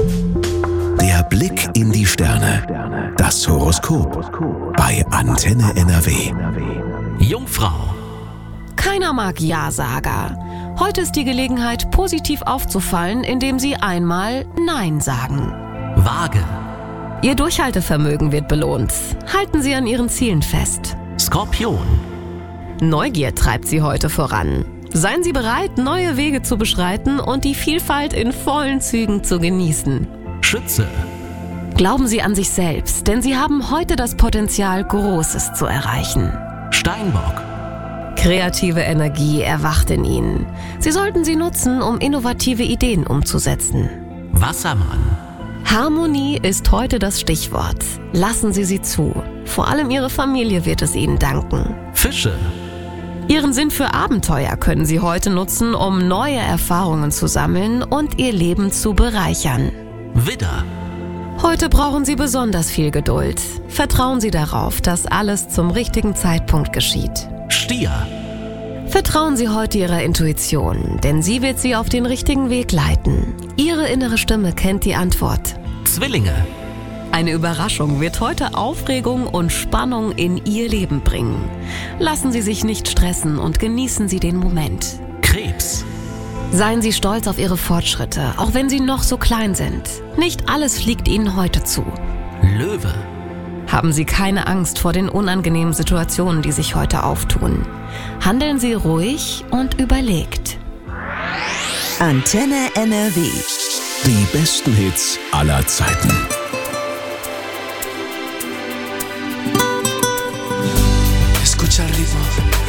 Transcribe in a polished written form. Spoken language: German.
Der Blick in die Sterne. Das Horoskop bei Antenne NRW. Jungfrau. Keiner mag Ja-Sager. Heute ist die Gelegenheit, positiv aufzufallen, indem Sie einmal Nein sagen. Waage. Ihr Durchhaltevermögen wird belohnt. Halten Sie an Ihren Zielen fest. Skorpion. Neugier treibt Sie heute voran. Seien Sie bereit, neue Wege zu beschreiten und die Vielfalt in vollen Zügen zu genießen. Schütze. Glauben Sie an sich selbst, denn Sie haben heute das Potenzial, Großes zu erreichen. Steinbock. Kreative Energie erwacht in Ihnen. Sie sollten sie nutzen, um innovative Ideen umzusetzen. Wassermann. Harmonie ist heute das Stichwort. Lassen Sie sie zu. Vor allem Ihre Familie wird es Ihnen danken. Fische. Ihren Sinn für Abenteuer können Sie heute nutzen, um neue Erfahrungen zu sammeln und Ihr Leben zu bereichern. Widder. Heute brauchen Sie besonders viel Geduld. Vertrauen Sie darauf, dass alles zum richtigen Zeitpunkt geschieht. Stier. Vertrauen Sie heute Ihrer Intuition, denn sie wird Sie auf den richtigen Weg leiten. Ihre innere Stimme kennt die Antwort. Zwillinge. Eine Überraschung wird heute Aufregung und Spannung in Ihr Leben bringen. Lassen Sie sich nicht stressen und genießen Sie den Moment. Krebs. Seien Sie stolz auf Ihre Fortschritte, auch wenn sie noch so klein sind. Nicht alles fliegt Ihnen heute zu. Löwe. Haben Sie keine Angst vor den unangenehmen Situationen, die sich heute auftun. Handeln Sie ruhig und überlegt. Antenne NRW. Die besten Hits aller Zeiten.